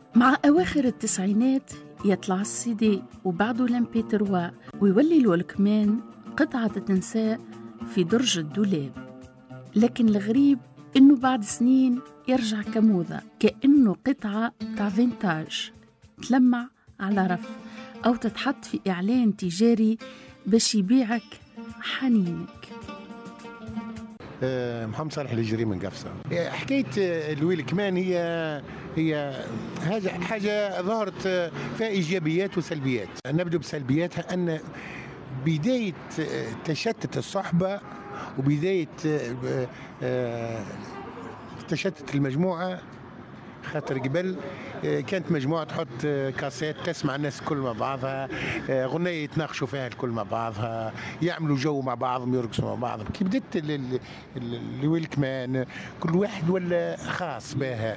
مع أواخر التسعينات يطلع السي دي وبعده لمبي تروا ويولي الوالكمان قطعة تنساء في درج الدولاب. لكن الغريب إنه بعد سنين يرجع كموضة، كأنه قطعة تاع فينتاج تلمع على رف أو تتحط في إعلان تجاري باش يبيعك حنينك. محمد صالح الجري من قفصة. حكاية الويلكمان هي حاجة ظهرت فيها إيجابيات وسلبيات. نبدأ بسلبياتها أن بداية تشتت الصحبة وبداية تشتت المجموعة. خاطر قبل كانت مجموعة تحط كاسيت تسمع الناس الكل مع بعضها، غنية يتناقشوا فيها الكل مع بعضها، يعملوا جو مع بعضهم، يرقصوا مع بعضهم. كي بدت الويلكمان كل واحد ولا خاص بها،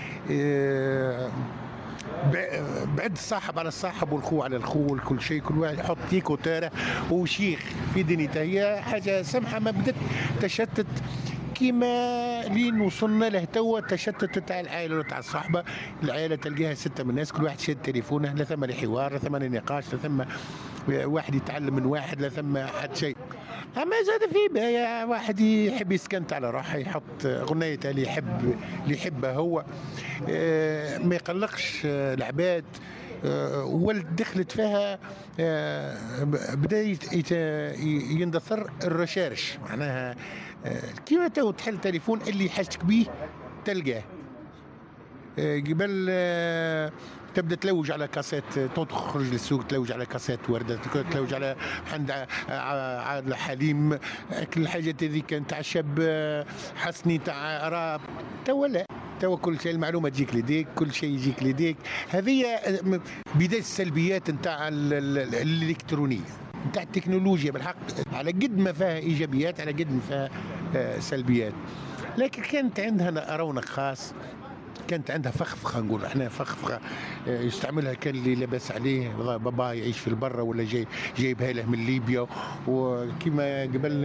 بعد الصاحب على الصاحب والخو على الخو، كل شيء كل واحد يحط تيكو تاره وشيخ في دنيته. هي حاجة سمحة ما بدت تشتت كيما لين وصلنا له توا. تشتت تاع العائله وتاع الصحبه. العائله تلقاها 6 من الناس، كل واحد شاد تليفونه، لا ثم حوار، لا ثم نقاش، لا ثم واحد يتعلم من واحد، لا ثم حد شيء. اما زاد في بها واحد يحب يسكنت على روحه، يحط غنية اللي يحبها هو، ما يقلقش العباد. ولد دخلت فيها بدا يندثر الرشارش، معناها كيما تو تحل تليفون اللي حاجتك بيه تلقاه. قبل تبدا تلوج على كاسيت، تخرج للسوق تلوج على كاسيت وردة، تلوج على عند عادل حليم، كل الحاجات هذيك نتاع شاب حسني تاع راب. توا لا، توا كل شيء المعلومه تجيك لديك، كل شيء يجيك لديك. هذه بدايه السلبيات نتاع الالكترونيه نتاع التكنولوجيا. بالحق على قد ما فيها ايجابيات على قد ما فيها سلبيات، لكن كانت عندها رونق خاص، كانت عندها فخفخه، نقول احنا فخفخه يستعملها كان اللي لاباس عليه، بابا يعيش في البر ولا جايبها له من ليبيا. وكما قبل